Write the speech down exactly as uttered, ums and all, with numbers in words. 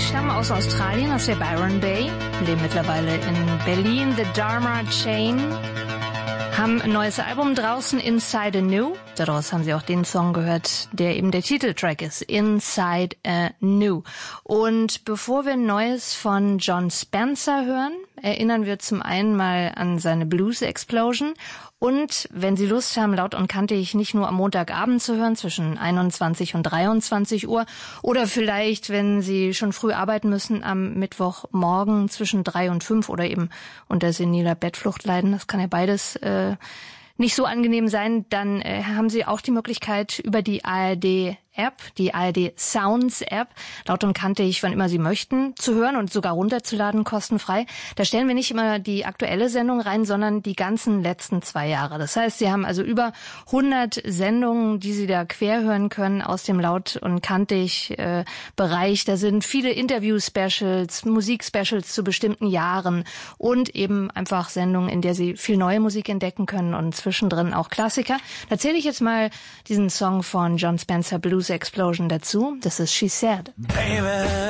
stammen aus Australien, aus der Byron Bay, leben mittlerweile in Berlin. The Dharma Chain haben ein neues Album draußen, Inside Anew. Daraus haben sie auch den Song gehört, der eben der Titeltrack ist, Inside Anew. Und bevor wir Neues von Jon Spencer hören, erinnern wir zum einen mal an seine Blues Explosion. Und wenn Sie Lust haben, Laut und Kantig nicht nur am Montagabend zu hören, zwischen einundzwanzig und dreiundzwanzig Uhr, oder vielleicht, wenn Sie schon früh arbeiten müssen, am Mittwochmorgen zwischen drei und fünf oder eben unter seniler Bettflucht leiden, das kann ja beides äh, nicht so angenehm sein, dann äh, haben Sie auch die Möglichkeit, über die A R D-App, die A R D Sounds-App, Laut und Kantig, wann immer Sie möchten, zu hören und sogar runterzuladen, kostenfrei. Da stellen wir nicht immer die aktuelle Sendung rein, sondern die ganzen letzten zwei Jahre. Das heißt, Sie haben also über hundert Sendungen, die Sie da quer hören können aus dem Laut und Kantig-Bereich. Da sind viele Interview-Specials, Musik-Specials zu bestimmten Jahren und eben einfach Sendungen, in der Sie viel neue Musik entdecken können und zwischendrin auch Klassiker. Da zähle ich jetzt mal diesen Song von Jon Spencer, Blues Explosion, dazu. Das ist She Said. Baby.